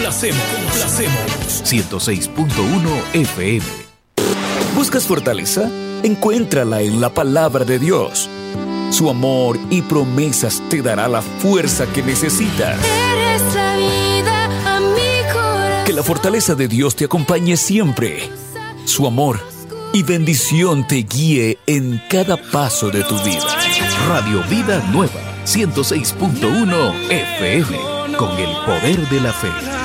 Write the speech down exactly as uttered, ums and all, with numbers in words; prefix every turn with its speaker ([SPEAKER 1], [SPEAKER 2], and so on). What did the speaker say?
[SPEAKER 1] complacemos, complacemos.
[SPEAKER 2] ciento seis punto uno F M.
[SPEAKER 3] ¿Buscas fortaleza? Encuéntrala en la palabra de Dios. Su amor y promesas te dará la fuerza que necesitas.
[SPEAKER 4] Eres la vida a mi corazón.
[SPEAKER 3] Que la fortaleza de Dios te acompañe siempre. Su amor y bendición te guíe en cada paso de tu vida.
[SPEAKER 2] Radio Vida Nueva, ciento seis punto uno F M, con el poder de la fe.